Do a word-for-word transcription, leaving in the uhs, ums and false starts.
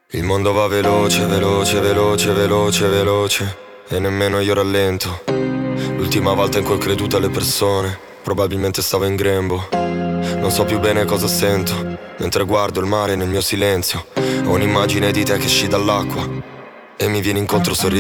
Il mondo va veloce, veloce, veloce, veloce, veloce, e nemmeno io rallento. L'ultima volta in cui ho creduto alle persone, probabilmente stavo in grembo. Non so più bene cosa sento, mentre guardo il mare nel mio silenzio. Ho un'immagine di te che esci dall'acqua e mi vieni incontro sorridendo.